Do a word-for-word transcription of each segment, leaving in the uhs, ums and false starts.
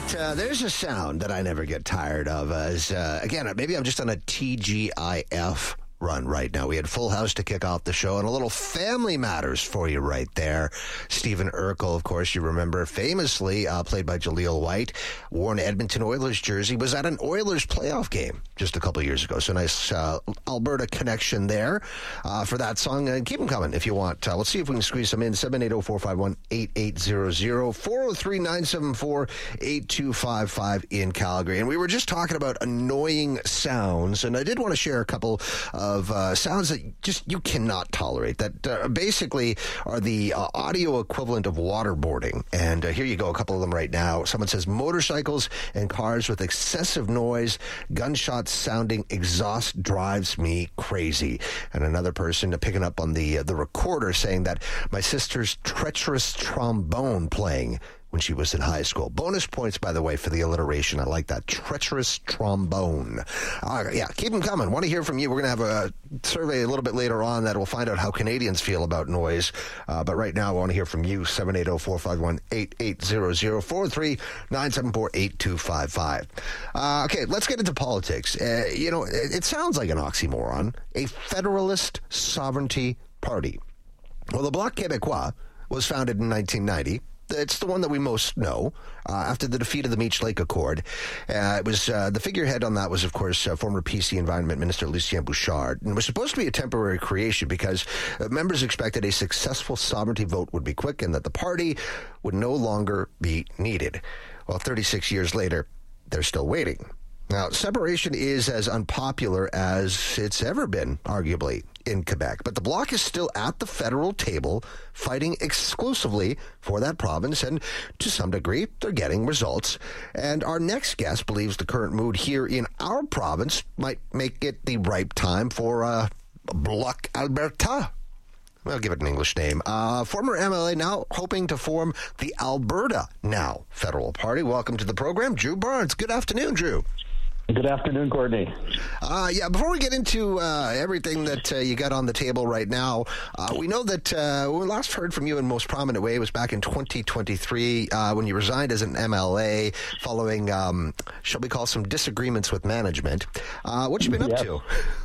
But uh, there's a sound that I never get tired of. As uh, again, maybe I'm just on a T G I F run right now. We had Full House to kick off the show, and a little Family Matters for you right there. Stephen Urkel, of course, you remember, famously uh, played by Jaleel White, wore an Edmonton Oilers jersey, was at an Oilers playoff game just a couple of years ago. So nice uh, Alberta connection there uh, for that song. And keep them coming if you want. Uh, let's see if we can squeeze them in. seven eight zero, four five one, eight eight zero zero, four oh three, nine seven four, eight two five five in Calgary. And we were just talking about annoying sounds, and I did want to share a couple of of uh, sounds that just you cannot tolerate, that uh, basically are the uh, audio equivalent of waterboarding. And uh, here you go, a couple of them right now. Someone says, motorcycles and cars with excessive noise, gunshots sounding exhaust drives me crazy. And another person uh, picking up on the uh, the recorder saying that my sister's treacherous trombone playing when she was in high school. Bonus points, by the way, for the alliteration. I like that. Treacherous trombone. Uh, yeah, keep them coming. Want to hear from you. We're going to have a survey a little bit later on that will find out how Canadians feel about noise. Uh, but right now, I want to hear from you. seven eight zero, four five one, eight eight zero zero, four three nine seven four, eight two five five. Uh, okay, let's get into politics. Uh, you know, it, it sounds like an oxymoron. A Federalist Sovereignty Party. Well, the Bloc Québécois was founded in nineteen ninety. It's the one that we most know uh, after the defeat of the Meech Lake Accord. Uh, it was uh, the figurehead on that was, of course, uh, former P C Environment Minister Lucien Bouchard. And it was supposed to be a temporary creation because uh, members expected a successful sovereignty vote would be quick and that the party would no longer be needed. Well, thirty-six years later, they're still waiting. Now, separation is as unpopular as it's ever been, arguably, in Quebec. But the Bloc is still at the federal table, fighting exclusively for that province, and to some degree, they're getting results. And our next guest believes the current mood here in our province might make it the ripe time for uh, Bloc Alberta. I'll give it an English name. Uh, former M L A now hoping to form the Alberta Now Federal Party. Welcome to the program, Drew Barnes. Good afternoon, Drew. Good afternoon, Courtney. Uh, yeah, before we get into uh, everything that uh, you got on the table right now, uh, we know that uh, when we last heard from you in most prominent way was back in twenty twenty-three uh, when you resigned as an M L A following, um, shall we call, some disagreements with management. Uh, what you been up yes. to?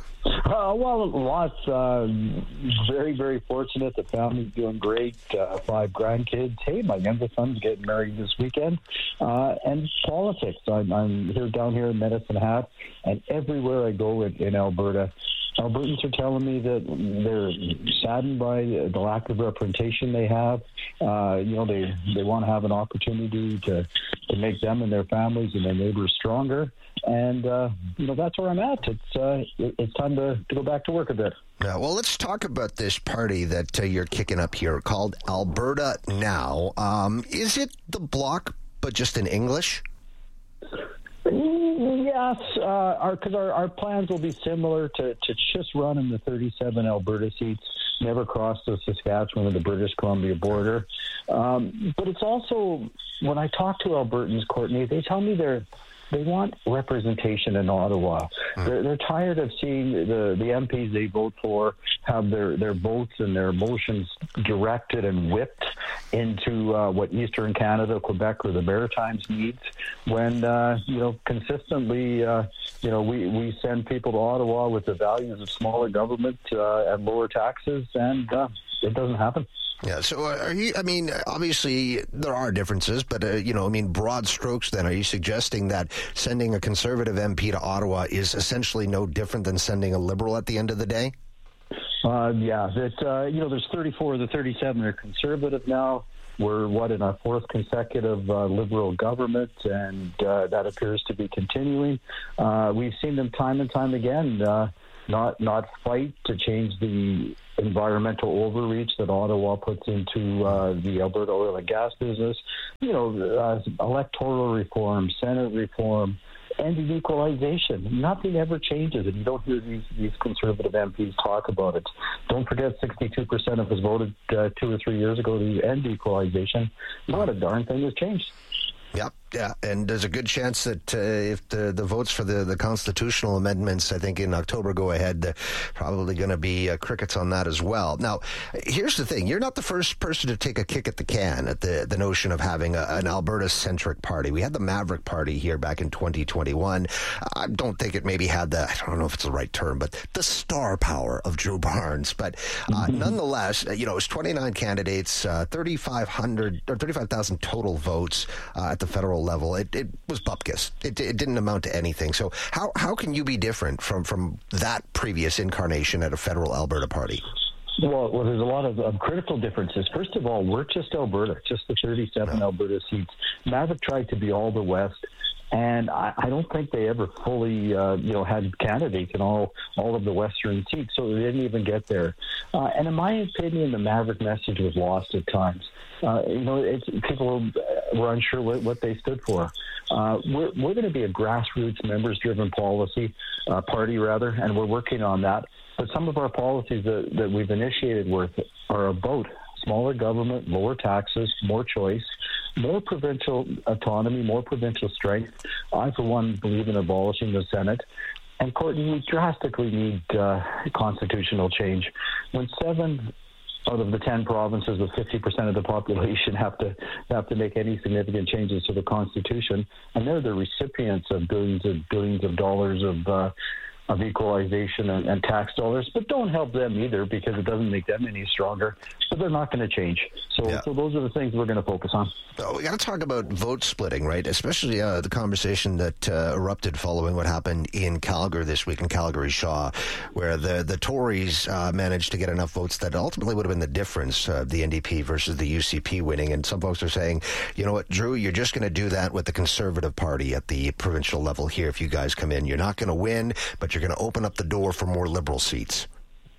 Uh, well, lots. Uh, very, very fortunate. The family's doing great. Uh, five grandkids. Hey, my youngest son's getting married this weekend. Uh, and politics. I'm, I'm here down here in Medicine Hat, and everywhere I go in, in Alberta, Albertans are telling me that they're saddened by the lack of representation they have. Uh, you know, they, they want to have an opportunity to, to make them and their families and their neighbors stronger. And, uh, you know, that's where I'm at. It's uh, it's time to, to go back to work a bit. Yeah, well, let's talk about this party that uh, you're kicking up here called Alberta Now. Um, is it the Bloc, but just in English? Yes, uh, our, cause our, our plans will be similar to, to just run in the thirty-seven Alberta seats, never cross the Saskatchewan or the British Columbia border. Um, but it's also, when I talk to Albertans, Courtney, they tell me they're They want representation in Ottawa. Mm. They're, they're tired of seeing the, the M Ps they vote for have their, their votes and their motions directed and whipped into uh, what Eastern Canada, Quebec, or the Maritimes needs. When uh, you know consistently, uh, you know we, we send people to Ottawa with the values of smaller government uh, and lower taxes, and uh, it doesn't happen. Yeah, so are you, I mean, obviously there are differences, but, uh, you know, I mean, broad strokes then, are you suggesting that sending a Conservative M P to Ottawa is essentially no different than sending a Liberal at the end of the day? Uh, yeah, that, uh, you know, there's thirty-four of the thirty-seven are Conservative now. We're, what, in our fourth consecutive uh, Liberal government, and uh, that appears to be continuing. Uh, we've seen them time and time again uh, not not fight to change the environmental overreach that Ottawa puts into uh, the Alberta oil and gas business. You know, uh, electoral reform, Senate reform, and equalization. Nothing ever changes, and you don't hear these, these Conservative M Ps talk about it. Don't forget sixty-two percent of us voted uh, two or three years ago to end equalization. Not a darn thing has changed. Yep. Yeah, and there's a good chance that uh, if the, the votes for the, the constitutional amendments, I think in October, go ahead, they're probably going to be uh, crickets on that as well. Now, here's the thing. You're not the first person to take a kick at the can at the, the notion of having a, an Alberta-centric party. We had the Maverick Party here back in twenty twenty-one. I don't think it maybe had the, I don't know if it's the right term, but the star power of Drew Barnes. But uh, mm-hmm. nonetheless, you know, it was twenty-nine candidates, uh, thirty-five hundred or thirty-five thousand total votes uh, at the federal level. It, it was bupkis. It, it didn't amount to anything. So how how can you be different from, from that previous incarnation at a federal Alberta party? Well, well, there's a lot of um, critical differences. First of all, we're just Alberta, just the thirty-seven no. Alberta seats. Maverick tried to be all the West. And I, I don't think they ever fully, uh, you know, had candidates in all, all of the Western seats, so they didn't even get there. Uh, and in my opinion, the Maverick message was lost at times. Uh, you know, it's, people were unsure what, what they stood for. Uh, we're we're going to be a grassroots, members-driven policy uh, party, rather, and we're working on that. But some of our policies that, that we've initiated with are about smaller government, lower taxes, more choice, more provincial autonomy, more provincial strength. I, for one, believe in abolishing the Senate. And, Courtney, we drastically need uh, constitutional change. When seven out of the ten provinces with fifty percent of the population have to have to make any significant changes to the Constitution, and they're the recipients of billions and billions of dollars of uh, of equalization and, and tax dollars, but don't help them either because it doesn't make them any stronger. But they're not going to change. So, yeah. so those are the things we're going to focus on. Oh, we got to talk about vote splitting, right? Especially uh, the conversation that uh, erupted following what happened in Calgary this week, in Calgary Shaw, where the, the Tories uh, managed to get enough votes that ultimately would have been the difference, uh, the N D P versus the U C P winning. And some folks are saying, you know what, Drew, you're just going to do that with the Conservative Party at the provincial level here if you guys come in. You're not going to win, but you're going to open up the door for more Liberal seats.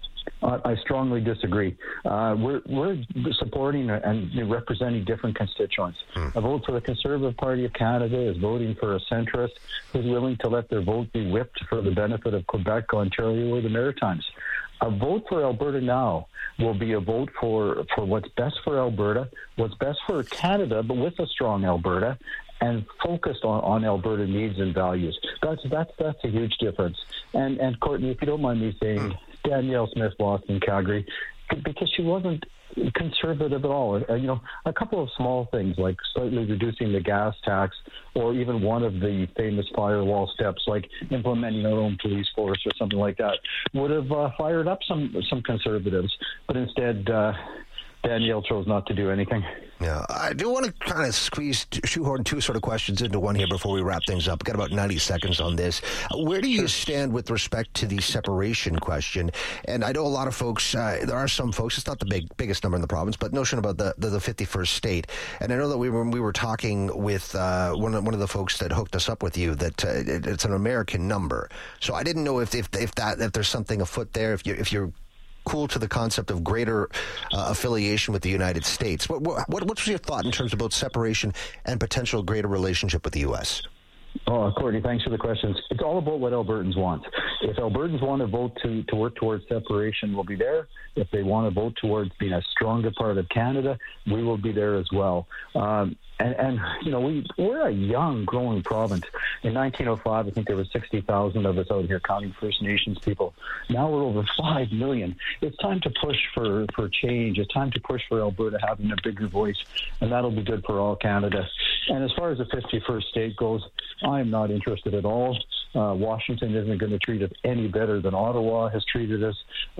Uh, I strongly disagree. Uh, we're, we're supporting and representing different constituents. Hmm. A vote for the Conservative Party of Canada is voting for a centrist who's willing to let their vote be whipped for the benefit of Quebec, Ontario, or the Maritimes. A vote for Alberta Now will be a vote for, for what's best for Alberta, what's best for Canada, but with a strong Alberta, and focused on, on Alberta needs and values. That's that's that's a huge difference. And and Courtney, if you don't mind me saying, Danielle Smith lost in Calgary because she wasn't conservative at all. Uh, you know, a couple of small things like slightly reducing the gas tax, or even one of the famous firewall steps like implementing our own police force or something like that, would have uh, fired up some some conservatives. But instead, uh, Danielle chose not to do anything. Yeah, I do want to kind of squeeze, shoehorn two sort of questions into one here before we wrap things up. We've got about ninety seconds on this. Where do you stand with respect to the separation question? And I know a lot of folks, uh, there are some folks, it's not the big biggest number in the province, but notion about the, the, the fifty-first state. And I know that we were we were talking with uh, one, of, one of the folks that hooked us up with you that uh, it, it's an American number. So I didn't know if, if, if, that, if there's something afoot there, if, you, if you're cool to the concept of greater uh, affiliation with the United States. What, what, what's your thought in terms of both separation and potential greater relationship with the U S? Oh, Courtney, thanks for the questions. It's all about what Albertans want. If Albertans want to vote to, to work towards separation, we'll be there. If they want to vote towards being a stronger part of Canada, we will be there as well. Um, and, and, you know, we, we're a young, growing province. In nineteen oh five, I think there were sixty thousand of us out here counting First Nations people. Now we're over five million. It's time to push for, for change. It's time to push for Alberta having a bigger voice, and that'll be good for all Canada. And as far as the fifty-first state goes, I am not interested at all. Uh, Washington isn't going to treat us any better than Ottawa has treated us. Uh,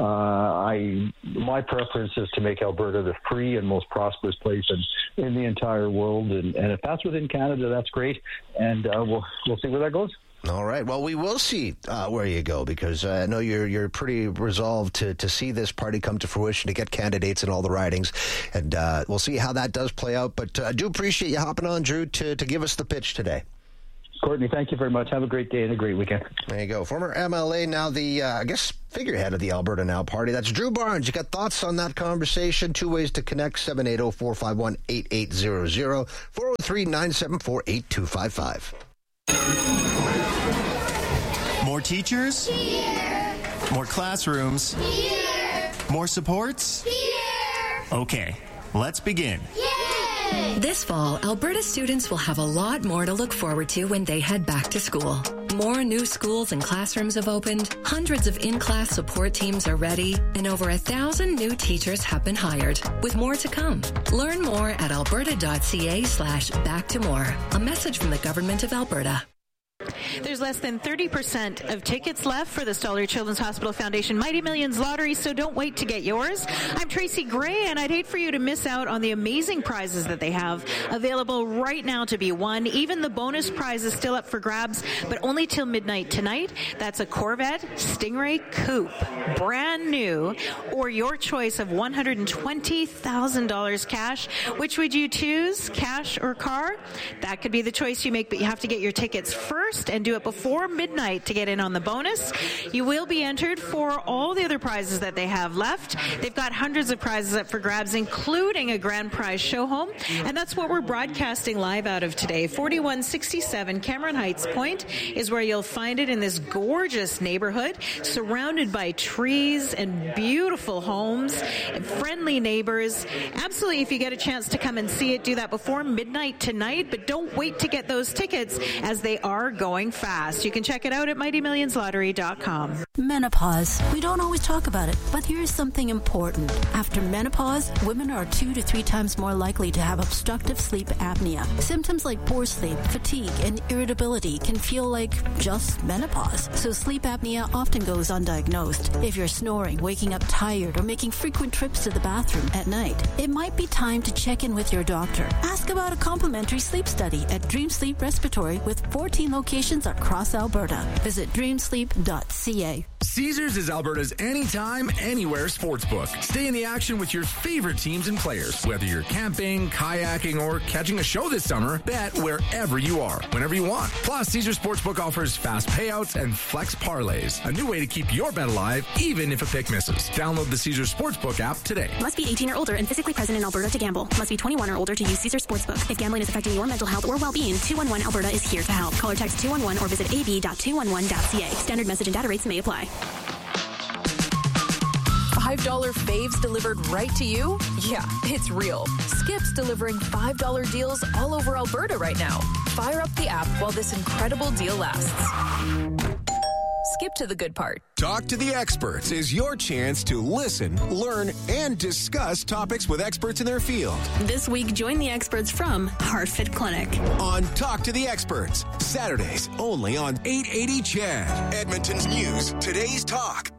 I my preference is to make Alberta the free and most prosperous place in, in the entire world. And, and if that's within Canada, that's great. And uh, we'll we'll see where that goes. All right. Well, we will see uh, where you go, because uh, I know you're you're pretty resolved to, to see this party come to fruition, to get candidates in all the ridings, and uh, we'll see how that does play out. But uh, I do appreciate you hopping on, Drew, to, to give us the pitch today. Courtney, thank you very much. Have a great day and a great weekend. There you go. Former M L A, now the, uh, I guess, figurehead of the Alberta Now Party. That's Drew Barnes. You got thoughts on that conversation? Two ways to connect: seven eight zero, four five one, eight eight zero zero, four oh three, nine seven four, eight two five five. More teachers? Here. More classrooms? Here. More supports? Here. Okay, let's begin. Yay! This fall, Alberta students will have a lot more to look forward to when they head back to school. More new schools and classrooms have opened, hundreds of in-class support teams are ready, and over a thousand new teachers have been hired, with more to come. Learn more at alberta.ca slash back to more. A message from the Government of Alberta. There's less than thirty percent of tickets left for the Stollery Children's Hospital Foundation Mighty Millions Lottery, so don't wait to get yours. I'm Tracy Gray, and I'd hate for you to miss out on the amazing prizes that they have available right now to be won. Even the bonus prize is still up for grabs, but only till midnight tonight. That's a Corvette Stingray Coupe, brand new, or your choice of one hundred twenty thousand dollars cash. Which would you choose, cash or car? That could be the choice you make, but you have to get your tickets first and do it before midnight to get in on the bonus. You will be entered for all the other prizes that they have left. They've got hundreds of prizes up for grabs, including a grand prize show home, and that's what we're broadcasting live out of today. forty-one sixty-seven Cameron Heights Point is where you'll find it, in this gorgeous neighborhood, surrounded by trees and beautiful homes, and friendly neighbors. Absolutely, if you get a chance to come and see it, do that before midnight tonight, but don't wait to get those tickets, as they are going fast. You can check it out at mighty millions lottery dot com. Menopause. We don't always talk about it, but here's something important. After menopause, women are two to three times more likely to have obstructive sleep apnea. Symptoms like poor sleep, fatigue, and irritability can feel like just menopause. So sleep apnea often goes undiagnosed. If you're snoring, waking up tired, or making frequent trips to the bathroom at night, it might be time to check in with your doctor. Ask about a complimentary sleep study at Dream Sleep Respiratory with fourteen locations across Alberta. Visit dream sleep dot c a. Caesars is Alberta's anytime, anywhere sportsbook. Stay in the action with your favorite teams and players. Whether you're camping, kayaking, or catching a show this summer, bet wherever you are, whenever you want. Plus, Caesars Sportsbook offers fast payouts and flex parlays, a new way to keep your bet alive, even if a pick misses. Download the Caesars Sportsbook app today. Must be eighteen or older and physically present in Alberta to gamble. Must be twenty-one or older to use Caesars Sportsbook. If gambling is affecting your mental health or well-being, two one one Alberta is here to help. Call or text two one one or visit a b dot two one one dot c a. Standard message and data rates may apply. five dollar faves delivered right to you? Yeah, it's real. Skip's delivering five dollar deals all over Alberta right now. Fire up the app while this incredible deal lasts. Skip to the good part. Talk to the Experts is your chance to listen, learn, and discuss topics with experts in their field. This week, join the experts from HeartFit Clinic on Talk to the Experts, Saturdays only on eight eighty C H E D, Edmonton's News, Today's Talk.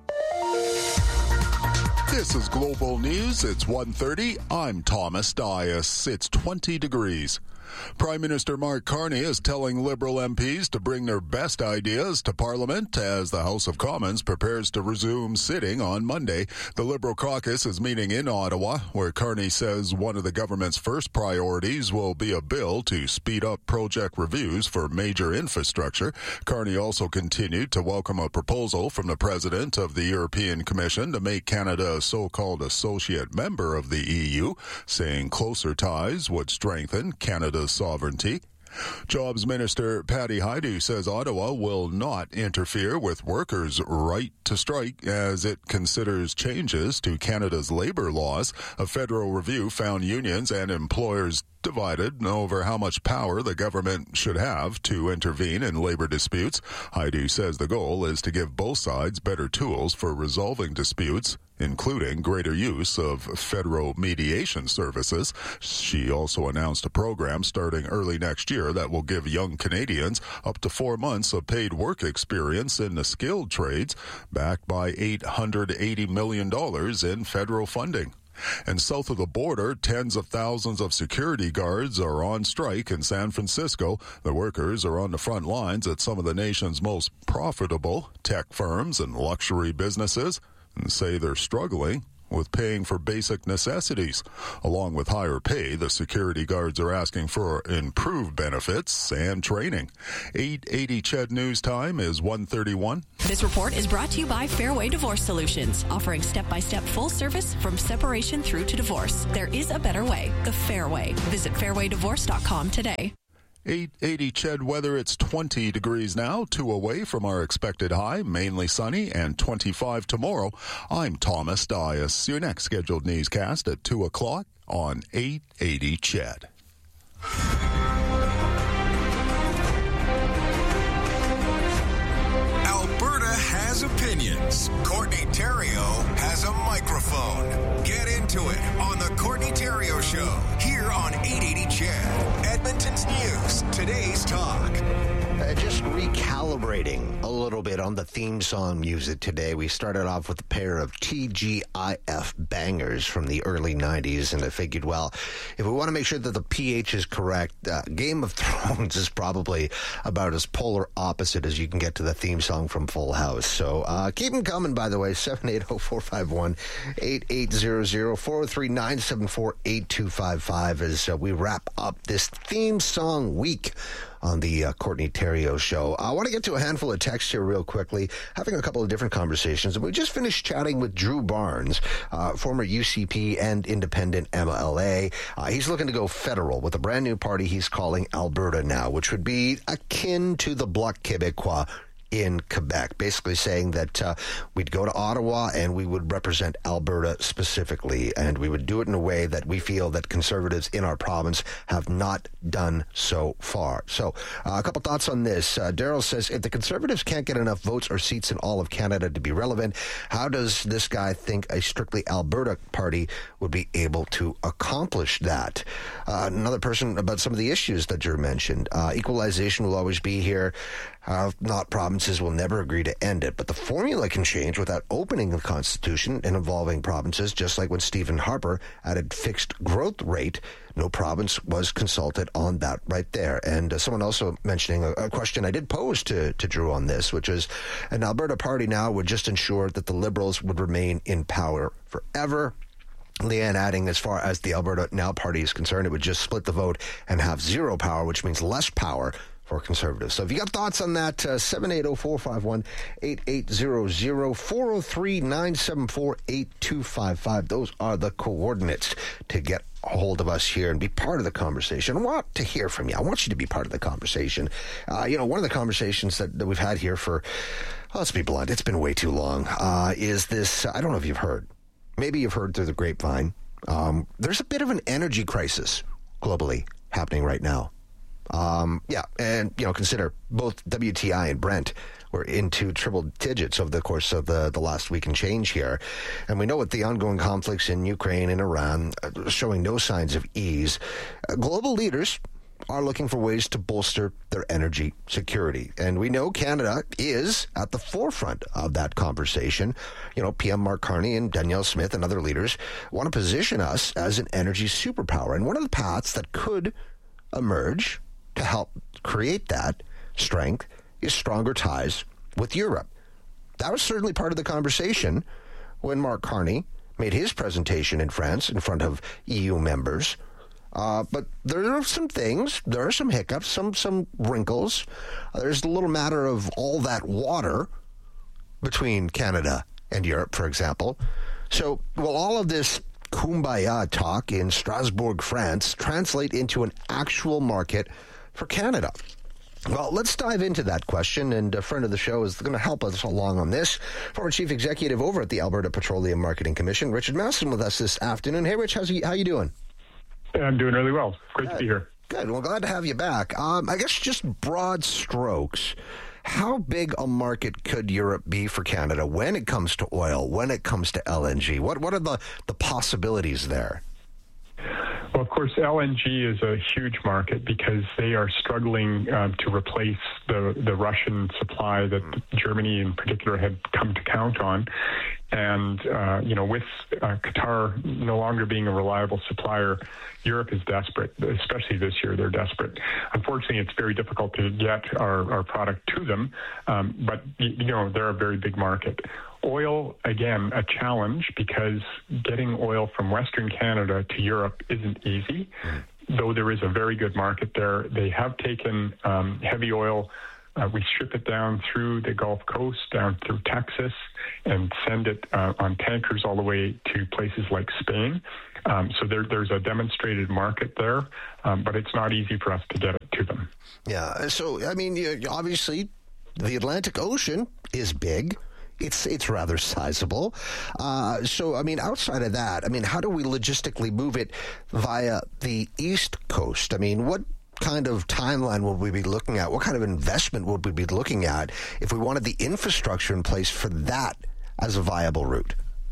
This is Global News. It's one thirty. I'm Thomas Dias. It's twenty degrees. Prime Minister Mark Carney is telling Liberal M Ps to bring their best ideas to Parliament as the House of Commons prepares to resume sitting on Monday. The Liberal caucus is meeting in Ottawa, where Carney says one of the government's first priorities will be a bill to speed up project reviews for major infrastructure. Carney also continued to welcome a proposal from the President of the European Commission to make Canada a so-called associate member of the E U, saying closer ties would strengthen Canada's sovereignty. Jobs Minister Patty Hajdu says Ottawa will not interfere with workers' right to strike as it considers changes to Canada's labour laws. A federal review found unions and employers divided over how much power the government should have to intervene in labor disputes. Hajdu says the goal is to give both sides better tools for resolving disputes, including greater use of federal mediation services. She also announced a program starting early next year that will give young Canadians up to four months of paid work experience in the skilled trades, backed by eight hundred eighty million dollars in federal funding. And south of the border, tens of thousands of security guards are on strike in San Francisco. The workers are on the front lines at some of the nation's most profitable tech firms and luxury businesses, and say they're struggling with paying for basic necessities. Along with higher pay, the security guards are asking for improved benefits and training. eight eighty C H E D News Time is one thirty-one. This report is brought to you by Fairway Divorce Solutions, offering step-by-step full service from separation through to divorce. There is a better way, the Fairway. Visit fairway divorce dot com today. eight eighty C H E D weather, it's twenty degrees now, two away from our expected high, mainly sunny, and twenty-five tomorrow. I'm Thomas Dias. Your next scheduled newscast at two o'clock on eight eighty C H E D. Alberta has opinions. Courtney Theriault has a microphone. Get into it on the Courtney Theriault Show here on eight eighty C H E D, Edmonton's News, today's talk. Uh, just recalibrating a little bit on the theme song music today. We started off with a pair of T G I F bangers from the early nineties, and I figured, well, if we want to make sure that the pH is correct, uh, Game of Thrones is probably about as polar opposite as you can get to the theme song from Full House. So uh, keep them coming, by the way, seven eight zero, four five one, eight eight zero zero, four oh three, nine seven four, eight two five five as uh, we wrap up this theme song week on the uh, Courtney Theriault Show. I want to get to a handful of texts here real quickly, having a couple of different conversations. We just finished chatting with Drew Barnes, uh, former U C P and independent M L A. Uh, he's looking to go federal with a brand new party he's calling Alberta Now, which would be akin to the Bloc Québécois in Quebec, basically saying that uh, we'd go to Ottawa and we would represent Alberta specifically, and we would do it in a way that we feel that conservatives in our province have not done so far. So uh, a couple thoughts on this. Uh, Daryl says, if the conservatives can't get enough votes or seats in all of Canada to be relevant, how does this guy think a strictly Alberta party would be able to accomplish that? Uh, another person about some of the issues that Drew mentioned. Uh, equalization will always be here. Uh, not provinces will never agree to end it, but the formula can change without opening the Constitution and involving provinces, just like when Stephen Harper added fixed growth rate. No province was consulted on that right there. And uh, someone also mentioning a, a question I did pose to, to Drew on this, which is an Alberta party now would just ensure that the Liberals would remain in power forever. Leanne adding, as far as the Alberta Now party is concerned, it would just split the vote and have zero power, which means less power for conservatives. So if you got thoughts on that, uh, seven eight zero, four five one, eight eight zero zero, four oh three, nine seven four, eight two five five. Those are the coordinates to get a hold of us here and be part of the conversation. I want to hear from you. I want you to be part of the conversation. Uh, you know, one of the conversations that, that we've had here for, oh, let's be blunt, it's been way too long, uh, is this, I don't know if you've heard, maybe you've heard through the grapevine, um, there's a bit of an energy crisis globally happening right now. Um, yeah, and, you know, consider both W T I and Brent were into triple digits over the course of the, the last week and change here. And we know with the ongoing conflicts in Ukraine and Iran uh, showing no signs of ease, uh, global leaders are looking for ways to bolster their energy security. And we know Canada is at the forefront of that conversation. You know, P M Mark Carney and Danielle Smith and other leaders want to position us as an energy superpower. And one of the paths that could emerge to help create that strength is stronger ties with Europe. That was certainly part of the conversation when Mark Carney made his presentation in France in front of E U members. Uh, but there are some things, there are some hiccups, some some wrinkles. Uh, there's a little matter of all that water between Canada and Europe, for example. So will all of this kumbaya talk in Strasbourg, France, translate into an actual market for Canada? Well, let's dive into that question, and a friend of the show is going to help us along on this. Former Chief Executive over at the Alberta Petroleum Marketing Commission, Richard Masson, with us this afternoon. Hey, Rich, how's you, how you doing? I'm doing really well. Great Good. to be here. Good. Well, glad to have you back. Um, I guess just broad strokes, how big a market could Europe be for Canada when it comes to oil, when it comes to L N G? What, what are the, the possibilities there? Well, of course, L N G is a huge market because they are struggling um, to replace the, the Russian supply that Germany in particular had come to count on. And, uh, you know, with uh, Qatar no longer being a reliable supplier, Europe is desperate, especially this year. They're desperate. Unfortunately, it's very difficult to get our, our product to them, um, but, you know, they're a very big market. Oil, again, a challenge because getting oil from Western Canada to Europe isn't easy, though there is a very good market there. They have taken um, heavy oil. Uh, we ship it down through the Gulf Coast, down through Texas, and send it uh, on tankers all the way to places like Spain. Um, so there, there's a demonstrated market there, um, but it's not easy for us to get it to them. Yeah, so, I mean, obviously, the Atlantic Ocean is big. it's it's rather sizable. Uh, so, I mean, outside of that, I mean, how do we logistically move it via the East Coast? I mean, what kind of timeline would we be looking at? What kind of investment would we be looking at if we wanted the infrastructure in place for that as a viable route?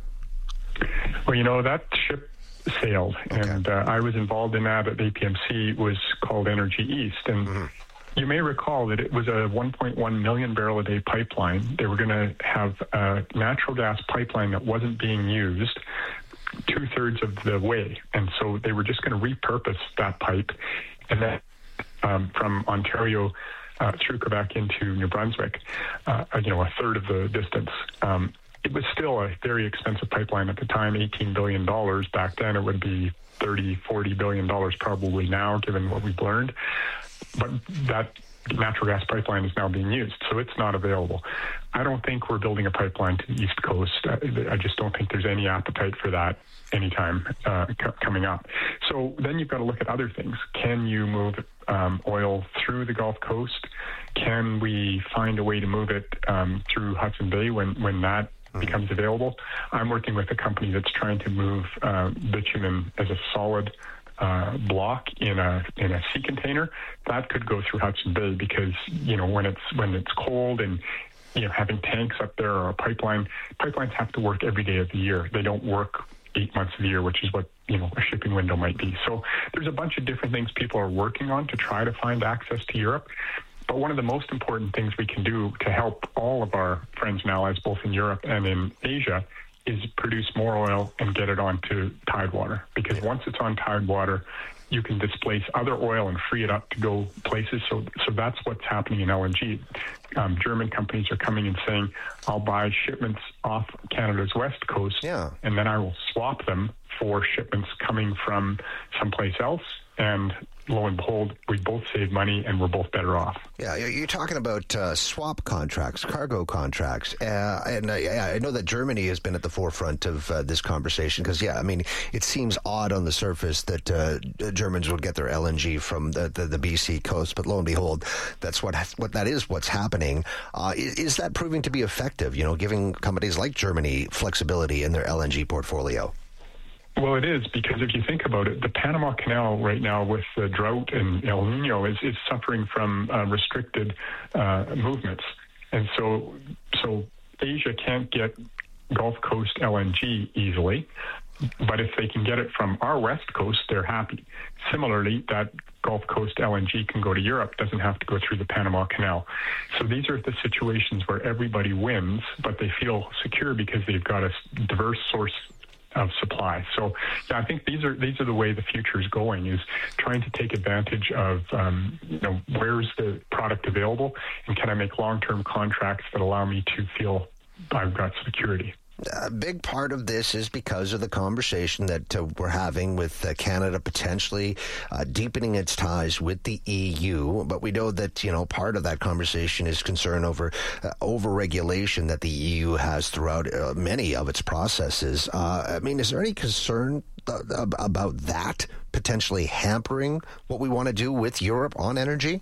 Well, you know, that ship sailed, okay. and uh, I was involved in that at A P M C. It was called Energy East, and mm-hmm. you may recall that it was a one point one million barrel a day pipeline. They were going to have a natural gas pipeline that wasn't being used two-thirds of the way, and so they were just going to repurpose that pipe, and then um, from Ontario uh, through Quebec into New Brunswick, uh, you know, a third of the distance. Um, it was still a very expensive pipeline at the time, eighteen billion dollars. Back then it would be thirty, forty billion dollars probably now, given what we've learned. But that natural gas pipeline is now being used, so it's not available. I don't think we're building a pipeline to the East Coast. I just don't think there's any appetite for that anytime uh, c- coming up. So then you've got to look at other things. Can you move um, oil through the Gulf Coast? Can we find a way to move it um, through Hudson Bay when, when that becomes available? I'm working with a company that's trying to move uh, bitumen as a solid Uh, block in a in a sea container. That could go through Hudson Bay because, you know, when it's when it's cold and, you know, having tanks up there or a pipeline, pipelines have to work every day of the year. They don't work eight months of the year, which is what, you know, a shipping window might be. So there's a bunch of different things people are working on to try to find access to Europe. But one of the most important things we can do to help all of our friends and allies, both in Europe and in Asia, is produce more oil and get it onto Tidewater. Because once it's on Tidewater, you can displace other oil and free it up to go places. So so that's what's happening in L N G. Um, German companies are coming and saying, I'll buy shipments off Canada's west coast, yeah. and then I will swap them for shipments coming from someplace else. And lo and behold, we both save money and we're both better off. Yeah, you're talking about uh, swap contracts, cargo contracts. Uh, and uh, yeah, I know that Germany has been at the forefront of uh, this conversation because, yeah, I mean, it seems odd on the surface that uh, Germans would get their L N G from the, the, the B C coast, but lo and behold, that's what what that is what's happening. Uh, is, is that proving to be effective, you know, giving companies like Germany flexibility in their L N G portfolio? Well, it is, because if you think about it, the Panama Canal right now with the drought and El Nino is, is suffering from uh, restricted uh, movements. And so so Asia can't get Gulf Coast L N G easily, but if they can get it from our west coast, they're happy. Similarly, that Gulf Coast L N G can go to Europe, doesn't have to go through the Panama Canal. So these are the situations where everybody wins, but they feel secure because they've got a diverse source of supply. So yeah, I think these are these are the way the future is going, is trying to take advantage of um, you know, where's the product available and can I make long-term contracts that allow me to feel I've got security. A big part of this is because of the conversation that uh, we're having with uh, Canada potentially uh, deepening its ties with the E U. But we know that, you know, part of that conversation is concern over uh, over-regulation that the E U has throughout uh, many of its processes. Uh, I mean, is there any concern th- about that potentially hampering what we want to do with Europe on energy?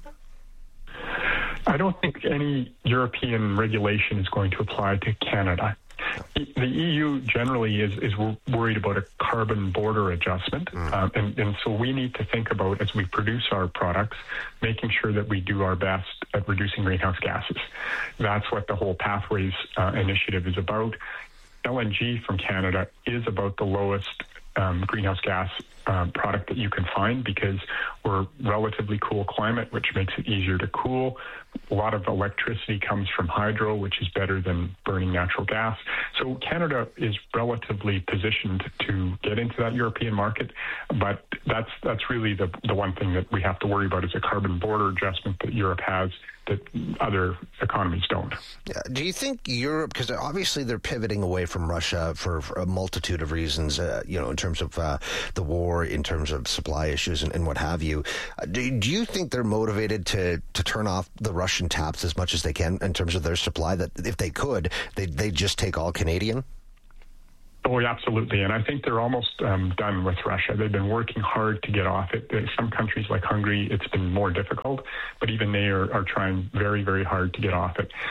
I don't think any European regulation is going to apply to Canada. The E U generally is, is worried about a carbon border adjustment, mm. um, and, and so we need to think about, as we produce our products, making sure that we do our best at reducing greenhouse gases. That's what the whole Pathways uh, initiative is about. L N G from Canada is about the lowest um, greenhouse gas uh, product that you can find, because we're relatively cool climate, which makes it easier to cool. A lot of electricity comes from hydro, which is better than burning natural gas. So Canada is relatively positioned to get into that European market, but that's that's really the the one thing that we have to worry about, is a carbon border adjustment that Europe has that other economies don't. Yeah. Do you think Europe, because obviously they're pivoting away from Russia for, for a multitude of reasons, uh, you know, in terms of uh, the war, in terms of supply issues and, and what have you, uh, do, do you think they're motivated to, to turn off the Russian taps as much as they can in terms of their supply, that if they could, they they just take all Canadian? Oh, absolutely. And I think they're almost um, done with Russia. They've been working hard to get off it. There's some countries like Hungary, it's been more difficult, but even they are, are trying very, very hard to get off it.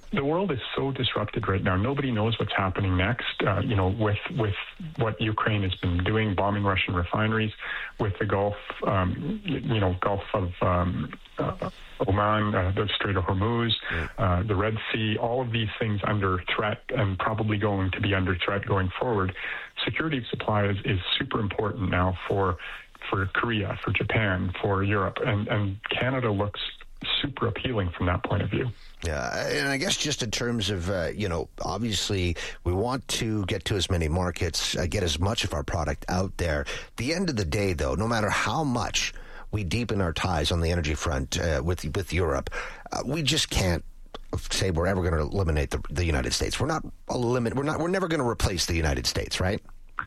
the world is so disrupted right now. Nobody knows what's happening next. Uh, you know, with with what Ukraine has been doing, bombing Russian refineries, with the Gulf, um, you know, Gulf of um, uh, Oman, uh, the Strait of Hormuz, uh, the Red Sea, all of these things under threat and probably going to be under threat going forward. Security of supply is, is super important now for for Korea, for Japan, for Europe, and and Canada looks super appealing from that point of view. Yeah, and I guess just in terms of, uh, you know, obviously we want to get to as many markets, uh, get as much of our product out there. At the end of the day, though, no matter how much we deepen our ties on the energy front uh, with with Europe, uh, we just can't say we're ever going to eliminate the, the United States. We're not eliminate. We're not. We're never going to replace the United States, right?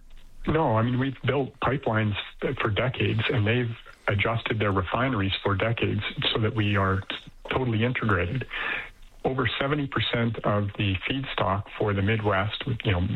No, I mean, we've built pipelines for decades, and they've adjusted their refineries for decades so that we are totally integrated. Over seventy percent of the feedstock for the Midwest, you know,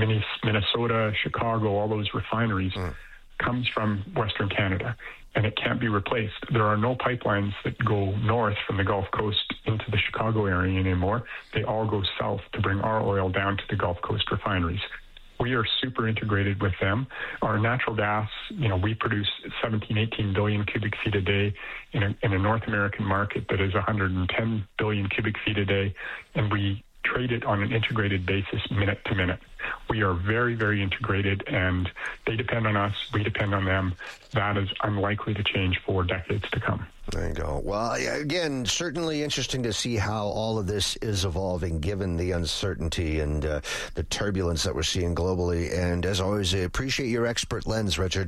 Minnesota, Chicago, all those refineries, mm. comes from Western Canada, and it can't be replaced. There are no pipelines that go north from the Gulf Coast into the Chicago area anymore. They all go south to bring our oil down to the Gulf Coast refineries. We are super integrated with them. Our natural gas, you know, we produce seventeen, eighteen billion cubic feet a day in a, in a North American market that is one hundred ten billion cubic feet a day, and we trade it on an integrated basis minute to minute. We are very, very integrated, and they depend on us. We depend on them. That is unlikely to change for decades to come. There you go. Well, again, certainly interesting to see how all of this is evolving, given the uncertainty and uh, the turbulence that we're seeing globally. And as always, I appreciate your expert lens, Richard.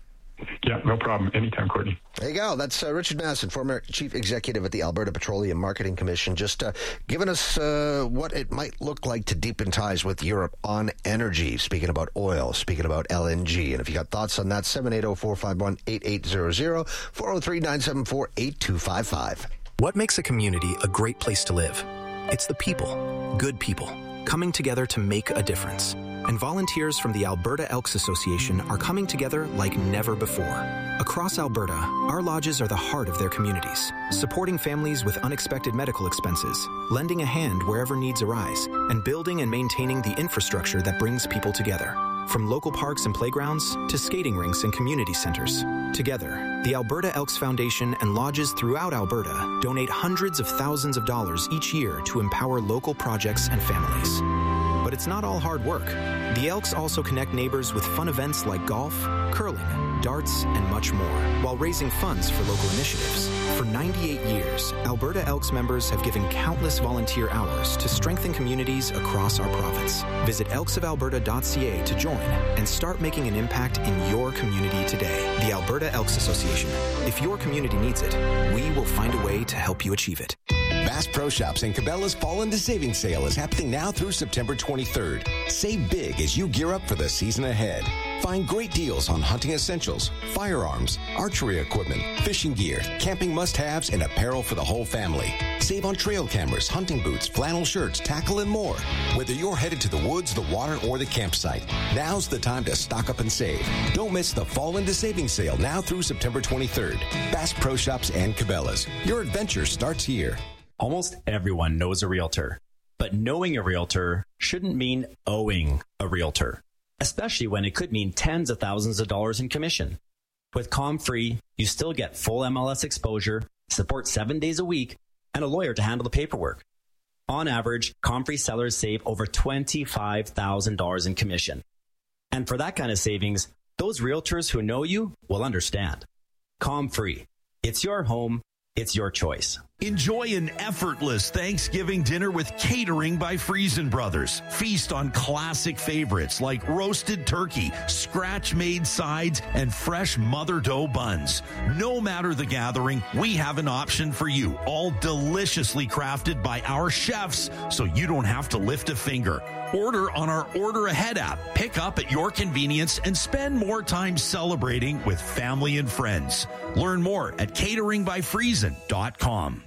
Yeah, no problem. Anytime, Courtney. There you go. That's uh, Richard Masson, former chief executive at the Alberta Petroleum Marketing Commission, just uh, giving us uh, what it might look like to deepen ties with Europe on energy, speaking about oil, speaking about L N G. And if you got thoughts on that, seven eight zero, four five one, eight eight zero zero, four oh three, nine seven four, eight two five five. What makes a community a great place to live? It's the people, good people, coming together to make a difference. And volunteers from the Alberta Elks Association are coming together like never before. Across Alberta, our lodges are the heart of their communities, supporting families with unexpected medical expenses, lending a hand wherever needs arise, and building and maintaining the infrastructure that brings people together. From local parks and playgrounds to skating rinks and community centers. Together, the Alberta Elks Foundation and lodges throughout Alberta donate hundreds of thousands of dollars each year to empower local projects and families. But it's not all hard work. The Elks also connect neighbors with fun events like golf, curling, darts, and much more, while raising funds for local initiatives. For ninety-eight years, Alberta Elks members have given countless volunteer hours to strengthen communities across our province. Visit elks of alberta dot c a to join and start making an impact in your community today. The Alberta Elks Association. If your community needs it, we will find a way to help you achieve it. Bass Pro Shops and Cabela's Fall into Savings Sale is happening now through September twenty-third. Save big as you gear up for the season ahead. Find great deals on hunting essentials, firearms, archery equipment, fishing gear, camping must-haves, and apparel for the whole family. Save on trail cameras, hunting boots, flannel shirts, tackle, and more. Whether you're headed to the woods, the water, or the campsite, now's the time to stock up and save. Don't miss the Fall into Savings Sale now through September twenty-third. Bass Pro Shops and Cabela's. Your adventure starts here. Almost everyone knows a realtor, but knowing a realtor shouldn't mean owing a realtor, especially when it could mean tens of thousands of dollars in commission. With ComFree, you still get full M L S exposure, support seven days a week, and a lawyer to handle the paperwork. On average, ComFree sellers save over twenty-five thousand dollars in commission. And for that kind of savings, those realtors who know you will understand. ComFree. It's your home. It's your choice. Enjoy an effortless Thanksgiving dinner with Catering by Friesen Brothers. Feast on classic favorites like roasted turkey, scratch-made sides, and fresh mother dough buns. No matter the gathering, we have an option for you, all deliciously crafted by our chefs, so you don't have to lift a finger. Order on our Order Ahead app. Pick up at your convenience and spend more time celebrating with family and friends. Learn more at catering by friesen dot com.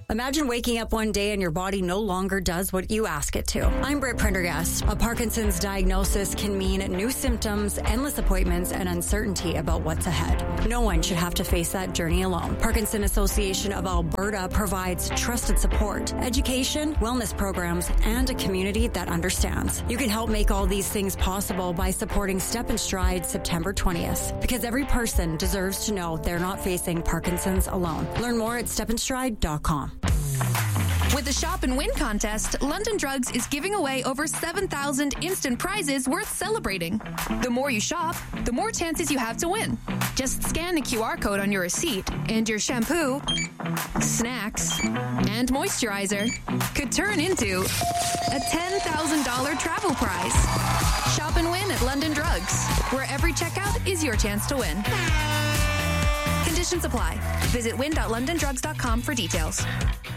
Imagine waking up one day and your body no longer does what you ask it to. I'm Britt Prendergast. A Parkinson's diagnosis can mean new symptoms, endless appointments, and uncertainty about what's ahead. No one should have to face that journey alone. Parkinson Association of Alberta provides trusted support, education, wellness programs, and a community that understands. You can help make all these things possible by supporting Step and Stride September twentieth, because every person deserves to know they're not facing Parkinson's alone. Learn more at step and stride dot com. With the Shop and Win contest, London Drugs is giving away over seven thousand instant prizes worth celebrating. The more you shop, the more chances you have to win. Just scan the Q R code on your receipt, and your shampoo, snacks, and moisturizer could turn into a ten thousand dollars travel prize. Shop and win at London Drugs, where every checkout is your chance to win. Conditions apply. Visit win dot london drugs dot com for details.